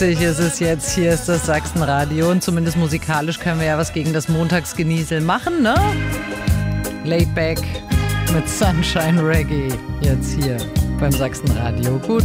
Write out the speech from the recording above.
ist es jetzt, hier ist das Sachsenradio und zumindest musikalisch können wir ja was gegen das Montagsgenieseln machen, ne? Laid back mit Sunshine Reggae jetzt hier beim Sachsenradio. Gut.